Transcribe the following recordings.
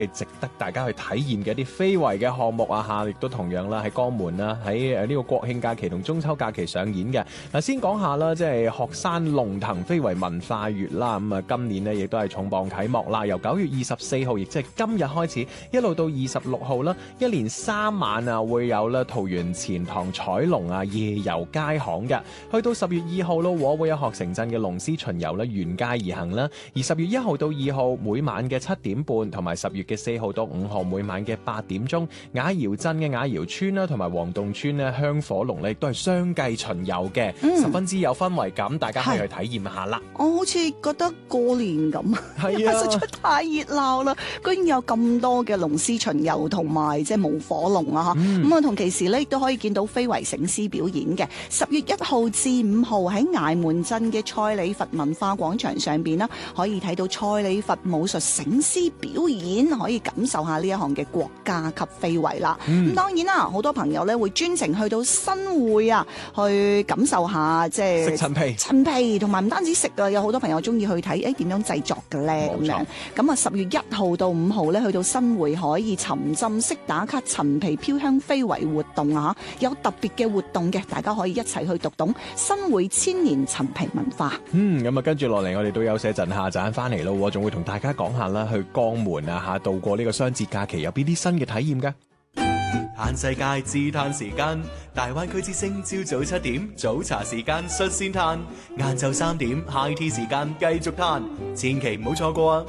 值得大家去體驗嘅一啲非遺嘅項目啊嚇，亦都同樣啦喺江門啦，喺呢個國慶假期同中秋假期上演嘅。嗱，先講下啦，即係學山龍騰非遺文化月啦，咁啊今年呢亦都係重磅啟幕啦，由9月24號，亦即係今日開始，一路到26號啦，一連3晚啊會有咧桃園錢塘彩龍啊夜遊街巷嘅，去到10月2號咯，會有學城鎮嘅龍獅巡遊咧沿街而行啦，而10月1號到2號每晚嘅7點半，同埋10月嘅4號到5號每晚嘅8點鐘，雅瑤鎮嘅雅瑤村啦，同埋黃洞村咧香火龍咧，亦都係相繼巡遊嘅，十分之有氛圍感，大家可以去體驗下啦。 我好似覺得過年咁， 係啊， 實在太熱鬧啦！居然有咁多嘅龍獅巡遊同埋即係舞火龍啊！咁啊，同其時咧亦都可以見到非遺醒獅表演嘅。10月1號至5號喺崖門鎮嘅蔡李佛文化廣場上邊啦，可以睇到蔡李佛武術醒獅表演，可以感受下呢一項嘅國家級非遺啦。咁當然啦，好多朋友咧會專程去到新會啊，去感受下即係食陳皮，同埋唔單止食啊，有好多朋友中意去睇點樣製作嘅咧咁樣。咁啊10月1號到5號咧，去到新會可以沉浸式打卡陳皮飄香非遺活動啊，有特別嘅活動嘅，大家可以一齊去讀懂新會千年陳皮文化。 咁啊跟住落嚟，我哋都休息一陣，下陣翻嚟咯，仲會同大家講下啦，去江門啊嚇度過呢個雙節假期有邊啲新嘅體驗㗎？ 嘆世界自嘆時間，大灣區之聲朝早7點早茶時間率先嘆，晏晝3點 High Tea 時間繼續嘆，千祈唔好錯過啊！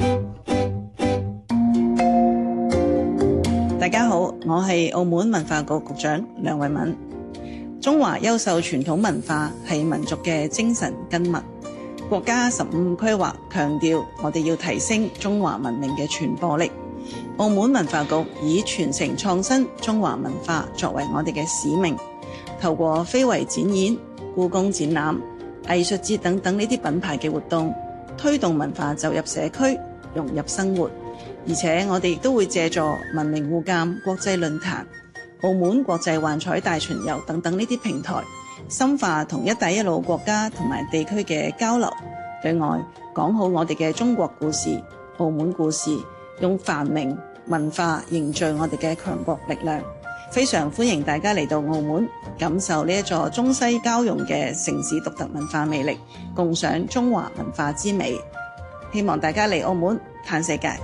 大家好，我係澳門文化局局長梁慧敏。中華優秀傳統文化係民族嘅精神根脈。國家15規劃強調，我哋要提升中華文明嘅傳播力。澳門文化局以傳承創新中華文化作為我哋嘅使命，透過非遺展演、故宮展覽、藝術節等等呢啲品牌嘅活動，推動文化走入社區，融入生活。而且我哋亦都會借助文明互鑑國際論壇、澳門國際幻彩大巡遊等等呢啲平台，深化同一帶一路國家同埋地區嘅交流。對外講好我哋嘅中國故事、澳門故事，用繁榮文化凝聚我哋嘅強國力量。非常歡迎大家嚟到澳門，感受呢一座中西交融嘅城市獨特文化魅力，共賞中華文化之美。希望大家嚟澳門嘆世界。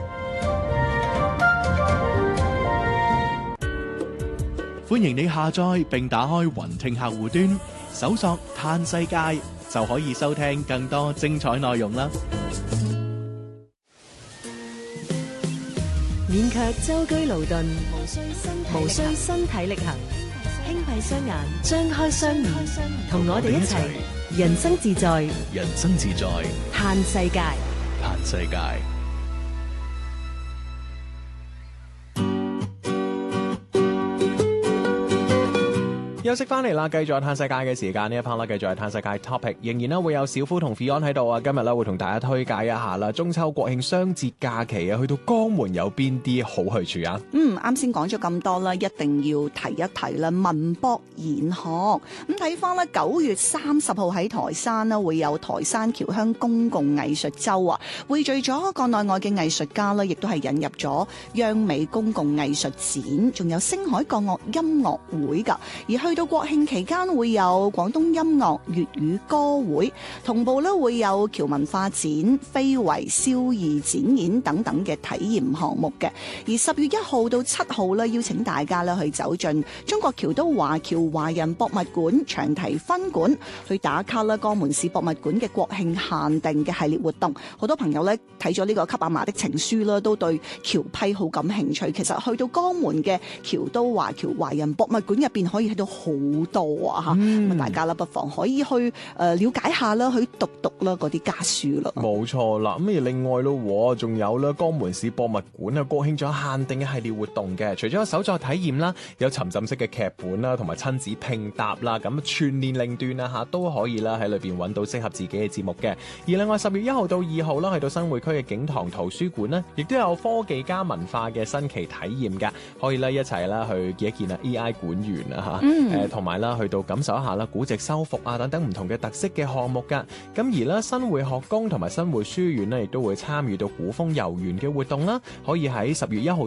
歡迎你下載並打開雲聽客戶端，搜索嘆世界就可以收聽更多精彩內容啦。 免卻舟車勞頓，無需身體力行，輕閉雙眼，張開雙耳，同我哋一齊人生自在， 人生自在， 嘆世界， 嘆世界。 休息翻嚟啦，繼續係嘆世界嘅時間，呢一 part 啦，繼續係嘆世界 topic， 仍然咧會有小夫同 Fion 喺度啊。今日咧會同大家推介一下啦，中秋國慶雙節假期啊，去到江門有邊啲好去處啊？ 啱先講咗咁多啦，一定要提一提啦，文博研學。咁睇翻咧，9月30號喺台山啦，會有台山僑鄉公共藝術周啊，匯聚咗國內外嘅藝術家啦，亦都係引入咗央美公共藝術展，仲有星海國樂音樂會噶。而去到國慶期間會有廣東音樂粵語歌會，同步咧會有僑文化展、非遺燒義展演等等嘅體驗項目嘅。而10月1號到7號咧，邀請大家咧去走進中國僑都華僑華人博物館長堤分館，去打卡啦江門市博物館嘅國慶限定嘅系列活動。好多朋友咧睇咗呢個給阿嫲的情書啦，都對僑批好感興趣。其實去到江門嘅僑都華僑華人博物館入邊，可以睇到好多啊嚇，咁大家啦不妨可以去了解下啦，去讀啦嗰啲家書啦。 冇錯啦，咁而另外咯，仲有咧江門市博物館啊，國慶仲有限定嘅系列活動嘅，除咗有手作體驗啦，有沉浸式嘅劇本啦，同埋親子拼搭啦，咁全年齡段啊嚇都可以啦喺裏邊揾到適合自己嘅節目嘅。而另外10月1號到2號啦，去到新會區嘅景堂圖書館呢，亦都有科技加文化嘅新奇體驗㗎，可以咧一齊啦去見一見啊 AI 館員啊嚇。 同埋啦去到感受一下啦古蹟修復啊等等唔同嘅特色嘅項目㗎。咁而咧新會學宮同埋新會書院呢，亦都會參與到古風遊園嘅活動啦，可以喺10月1號